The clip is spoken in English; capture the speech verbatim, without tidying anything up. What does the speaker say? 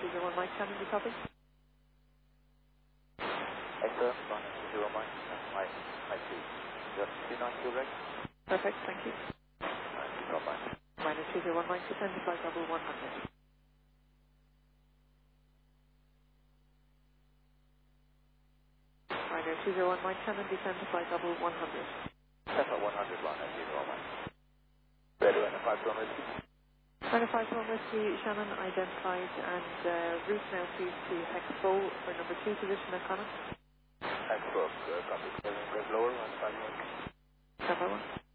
two zero one Mike, Shannon, you copy? Echo, one two zero Mike, Mike, Mike two. Just two nine two right? Perfect, thank you. Nine two zero Mike. Minus two zero one Mike, descend to flight level one hundred. Minus two zero one Mike, Shannon, descend to flight level one hundred. That's at one hundred, one nine two zero Mike. Ready, and five zero Whiskey. Minus five zero Whiskey, Shannon identified, and uh, route now please to Hexpo for number two position at Connacht. Hexpo, uh, copy. Seven, lower, one five one. Number one.